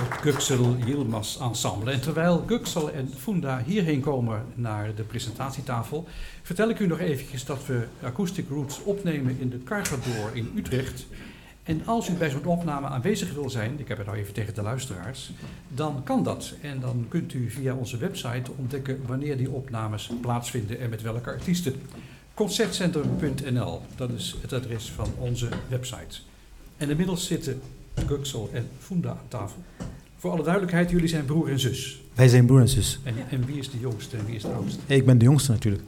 Het Göksel Yilmaz Ensemble. En terwijl Göksel en Funda hierheen komen naar de presentatietafel, vertel ik u nog eventjes dat we Acoustic Roots opnemen in de Cargador in Utrecht. En als u bij zo'n opname aanwezig wil zijn, ik heb het nou even tegen de luisteraars, dan kan dat. En dan kunt u via onze website ontdekken wanneer die opnames plaatsvinden en met welke artiesten. Concertcentrum.nl, dat is het adres van onze website. En inmiddels zitten Göksel en Funda aan tafel. Voor alle duidelijkheid, jullie zijn broer en zus. Wij zijn broer en zus. En wie is de jongste en wie is de oudste? Ik ben de jongste natuurlijk.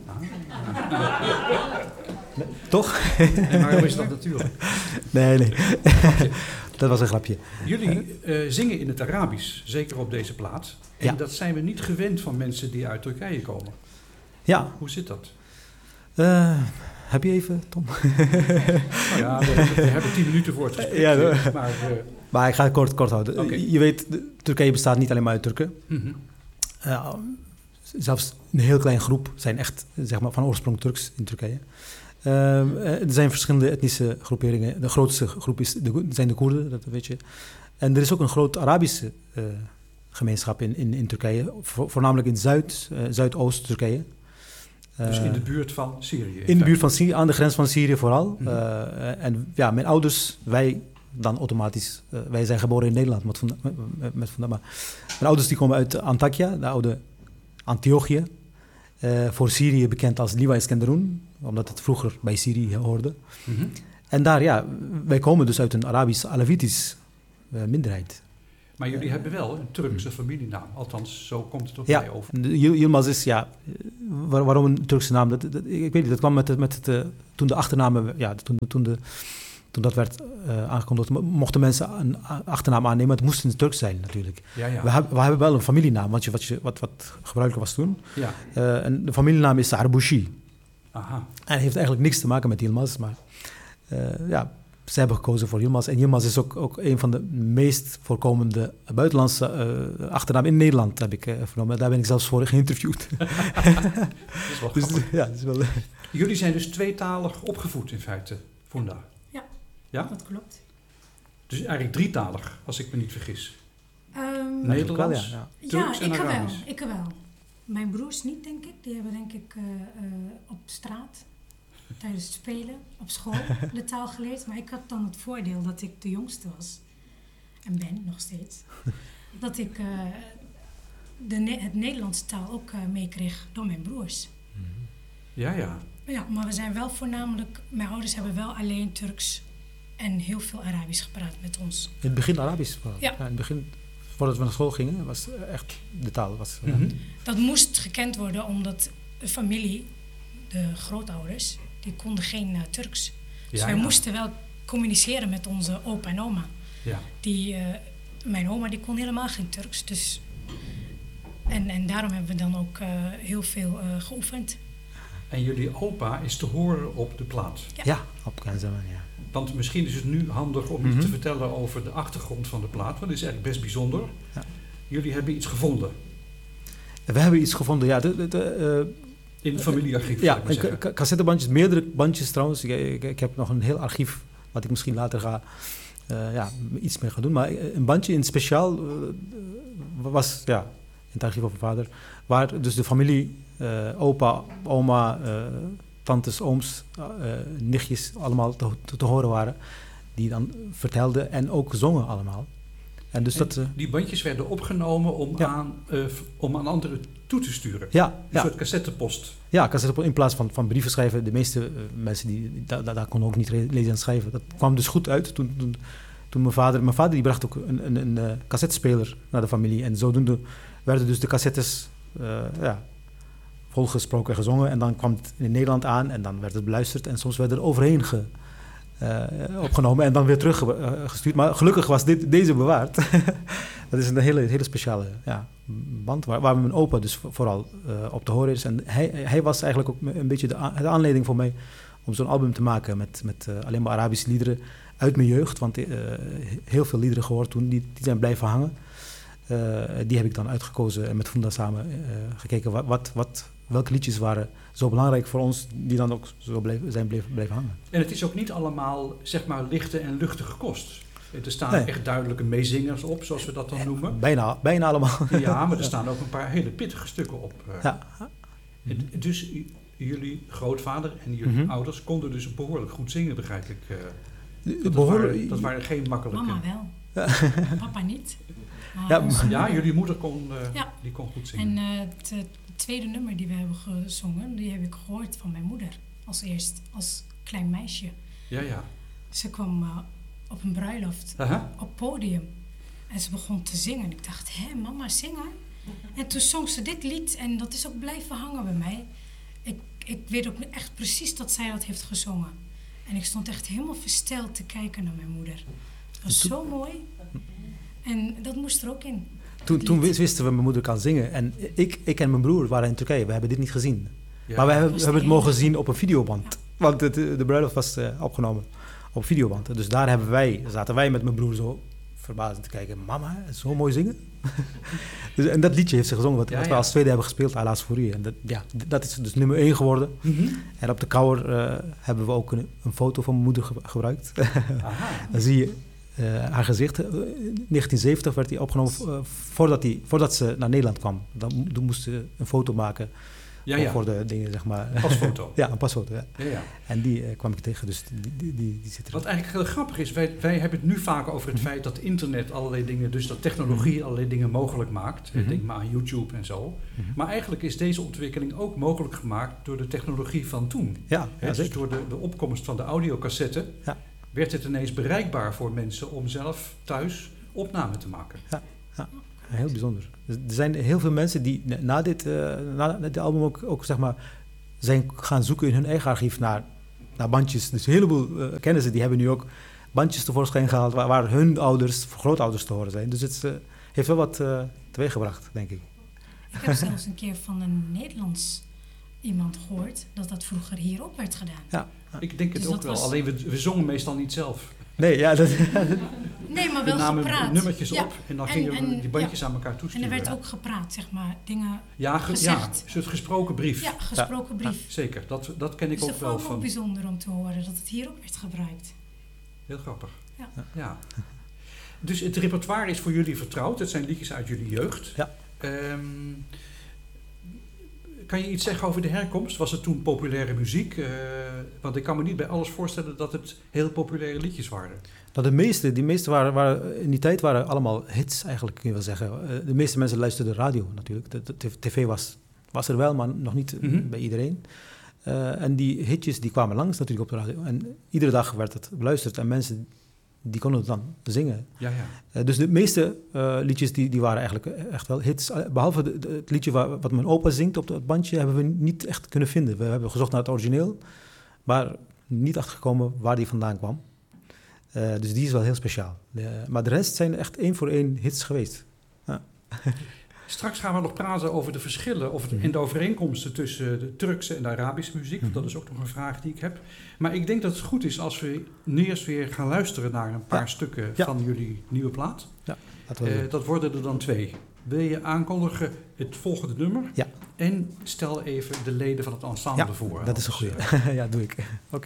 Nee, toch? En waarom is dat natuurlijk? Nee. Dat was een grapje. Jullie zingen in het Arabisch, zeker op deze plaat. En dat zijn we niet gewend van mensen die uit Turkije komen. Ja. Hoe zit dat? Heb je even, Tom? Nou ja, we hebben 10 minuten voor het gesprek. Ja, maar ik ga het kort houden. Okay. Je weet, Turkije bestaat niet alleen maar uit Turken. Mm-hmm. Zelfs een heel klein groep zijn echt zeg maar, van oorsprong Turks in Turkije. Er zijn verschillende etnische groeperingen. De grootste groep zijn de Koerden, dat weet je. En er is ook een groot Arabische gemeenschap in Turkije. Voornamelijk in Zuidoost Turkije. Dus in de buurt van Syrië? In de buurt van Syrië, aan de grens van Syrië vooral. Mm-hmm. En ja, mijn ouders, wij dan automatisch... wij zijn geboren in Nederland, maar mijn ouders die komen uit Antakya, de oude Antiochië. Voor Syrië bekend als Liwa Iskenderun, omdat het vroeger bij Syrië hoorde. Mm-hmm. En daar, ja, wij komen dus uit een Arabisch-Alawitisch minderheid. Maar jullie hebben wel een Turkse familienaam. Althans, zo komt het op mij over. Yilmaz is, ja... Waarom een Turkse naam? Ik weet niet, dat kwam toen de achternamen... Ja, toen dat werd aangekondigd, mochten mensen een achternaam aannemen. Het moest in het Turks zijn, natuurlijk. Ja. We hebben wel een familienaam, wat gebruikelijk was toen. Ja. En de familienaam is Arbushi. Aha. En heeft eigenlijk niks te maken met Yilmaz, maar... Ze hebben gekozen voor Yilmaz. En Yilmaz is ook een van de meest voorkomende buitenlandse achternaam in Nederland, heb ik vernomen. Daar ben ik zelfs voor geïnterviewd. Dat is wel grappig. Dat is wel... Jullie zijn dus tweetalig opgevoed in feite, Funda? Ja, dat klopt. Dus eigenlijk drietalig, als ik me niet vergis. Nederlands, Turks en Arabisch. Ik wel. Mijn broers niet, denk ik. Die hebben denk ik op straat... tijdens het spelen op school de taal geleerd. Maar ik had dan het voordeel dat ik de jongste was. En ben nog steeds. Dat ik het Nederlandse taal ook meekreeg door mijn broers. Ja. Ja, maar we zijn wel voornamelijk... Mijn ouders hebben wel alleen Turks en heel veel Arabisch gepraat met ons. In het begin Arabisch? Ja. In het begin, voordat we naar school gingen, was echt de taal. Dat moest gekend worden omdat de familie, de grootouders... die konden geen Turks. Dus wij moesten wel communiceren met onze opa en oma. Ja. Mijn oma die kon helemaal geen Turks. Dus, en daarom hebben we dan ook heel veel geoefend. En jullie opa is te horen op de plaat? Ja, op Kanzaman, ja. Want misschien is het nu handig om iets te vertellen over de achtergrond van de plaat. Want dat is eigenlijk best bijzonder. Ja. Jullie hebben iets gevonden. We hebben iets gevonden, ja. In het familiearchief. Ja, cassettebandjes, meerdere bandjes trouwens. Ik heb nog een heel archief, wat ik misschien later iets mee ga doen. Maar een bandje in speciaal was, in het archief van mijn vader, waar dus de familie, opa, oma, tantes, ooms, nichtjes allemaal te horen waren. Die dan vertelden en ook zongen allemaal. En dus die bandjes werden opgenomen om aan anderen toe te sturen. Ja. Een soort cassettepost. Ja, cassettepost in plaats van brieven schrijven. De meeste mensen die daar konden ook niet lezen en schrijven. Dat kwam dus goed uit toen mijn vader die bracht ook een cassettespeler naar de familie. En zodoende werden dus de cassettes volgesproken en gezongen. En dan kwam het in Nederland aan en dan werd het beluisterd. En soms werd er overheen opgenomen en dan weer teruggestuurd. Maar gelukkig was deze bewaard. Dat is een hele speciale band waar mijn opa dus vooral op te horen is. En hij was eigenlijk ook een beetje de aanleiding voor mij om zo'n album te maken met alleen maar Arabische liederen uit mijn jeugd. Want heel veel liederen gehoord toen, die zijn blijven hangen. Die heb ik dan uitgekozen en met Funda samen gekeken welke liedjes waren zo belangrijk voor ons, die dan ook zo blijven hangen. En het is ook niet allemaal, zeg maar, lichte en luchtige kost. Er staan Nee. echt duidelijke meezingers op, zoals we dat dan noemen. Bijna allemaal. Ja, maar er staan ook een paar hele pittige stukken op. Ja. En dus jullie grootvader en jullie Mhm. ouders konden dus behoorlijk goed zingen, begrijp ik. Dat waren geen makkelijke... Mama wel. Papa niet. Maar Ja, onze Ja, moeder. jullie moeder kon, Ja. die kon goed zingen. En het tweede nummer die we hebben gezongen, die heb ik gehoord van mijn moeder. Als eerst, als klein meisje. Ja. Ze kwam op een bruiloft, Aha. op podium. En ze begon te zingen. Ik dacht, hé, mama, zingen? En toen zong ze dit lied en dat is ook blijven hangen bij mij. Ik weet ook echt precies dat zij dat heeft gezongen. En ik stond echt helemaal versteld te kijken naar mijn moeder. Het was zo mooi. En dat moest er ook in. Toen wisten we mijn moeder kan zingen. En ik en mijn broer waren in Turkije. We hebben dit niet gezien. Ja. Maar we was hebben het de mogen enige. zien op een videoband. Want de bruiloft was opgenomen op videoband. Dus daar zaten wij met mijn broer zo verbazend te kijken. Mama, zo mooi zingen. Dus, en dat liedje heeft ze gezongen, wat we als tweede hebben gespeeld, Ala's Fourie. En dat is dus nummer 1 geworden. Mhm. En op de cover hebben we ook een foto van mijn moeder gebruikt. Aha. Dan zie je haar gezicht. 1970 werd hij opgenomen voordat ze naar Nederland kwam. Dan moest ze een foto maken Ja. voor de dingen, zeg maar. Pasfoto. Ja, een pasfoto. Ja. Ja. En die kwam ik tegen, dus die zit er. Wat eigenlijk heel grappig is, wij hebben het nu vaak over het feit dat internet allerlei dingen, dus dat technologie allerlei dingen mogelijk maakt. Mhm. Denk maar aan YouTube en zo. Maar eigenlijk is deze ontwikkeling ook mogelijk gemaakt door de technologie van toen. Ja, Dus zeker. door de opkomst van de audiocassette Ja. werd het ineens bereikbaar voor mensen om zelf thuis opname te maken. Heel bijzonder. Dus er zijn heel veel mensen die na dit album ook zeg maar, zijn gaan zoeken in hun eigen archief naar bandjes. Dus een heleboel kennissen die hebben nu ook bandjes tevoorschijn gehaald waar hun ouders, grootouders te horen zijn. Dus het heeft wel wat teweeggebracht, denk ik. Ik heb zelfs een keer van een Nederlands iemand gehoord dat vroeger hier ook werd gedaan. Ja. Ik denk het Dus ook dat wel, was- alleen we zongen meestal niet zelf. Nee, ja, dat, Nee, maar We wel namen gepraat. nummertjes Ja. op en dan En- gingen we en- die bandjes aan elkaar En toesturen. er werd ook gepraat, zeg maar, dingen, ja, gezegd. een soort gesproken brief. ja, gesproken brief. Zeker, dat ken ik Dus ook dat wel vond ik ook van. bijzonder om te horen, dat het hier ook werd gebruikt. Heel grappig. Ja. Dus het repertoire is voor jullie vertrouwd. Het zijn liedjes uit jullie jeugd. Ja. Kan je iets zeggen over de herkomst? Was het toen populaire muziek? Want ik kan me niet bij alles voorstellen dat het heel populaire liedjes waren. nou, die meeste waren in die tijd waren allemaal hits eigenlijk, kun je wel zeggen. De meeste mensen luisterden radio natuurlijk. De tv was er wel, maar nog niet bij iedereen. En die hitjes die kwamen langs natuurlijk op de radio. En iedere dag werd het beluisterd en mensen die konden het dan zingen. Ja. Dus de meeste liedjes die waren eigenlijk echt wel hits. Behalve het liedje wat mijn opa zingt op het bandje hebben we niet echt kunnen vinden. We hebben gezocht naar het origineel, maar niet achtergekomen waar die vandaan kwam. Dus die is wel heel speciaal. Maar de rest zijn echt 1 voor 1 hits geweest. Straks gaan we nog praten over de verschillen en de overeenkomsten tussen de Turkse en de Arabische muziek. Want dat is ook nog een vraag die ik heb. Maar ik denk dat het goed is als we eerst weer gaan luisteren naar een paar stukken van jullie nieuwe plaat. Ja, laten we doen. Dat worden er dan 2. Wil je aankondigen het volgende nummer? Ja. En stel even de leden van het ensemble voor. Dat is een goeie. Ja, doe ik. Oké.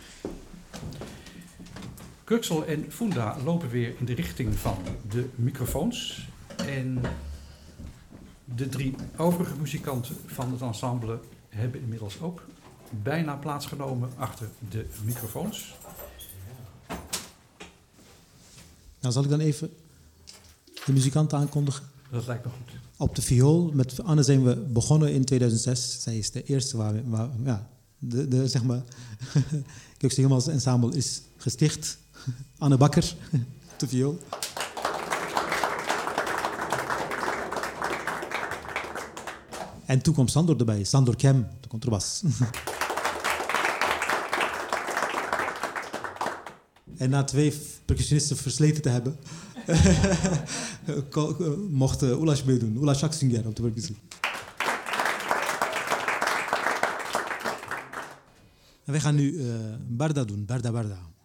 Köksal en Funda lopen weer in de richting van de microfoons. En de 3 overige muzikanten van het ensemble hebben inmiddels ook bijna plaatsgenomen achter de microfoons. Nou, zal ik dan even de muzikanten aankondigen? Dat lijkt me goed. Op de viool, met Anne zijn we begonnen in 2006. Zij is de eerste waar zeg maar, Köksal Yilmaz Ensemble is gesticht. Anne Bakker, op de viool. En toen kwam Sandor erbij, Sandor Kem, de contrabas. En na 2 percussionisten versleten te hebben, mocht Ulaş meedoen. Ulaş Aksunger op de percussie. En wij gaan nu Barda doen, Barda Barda.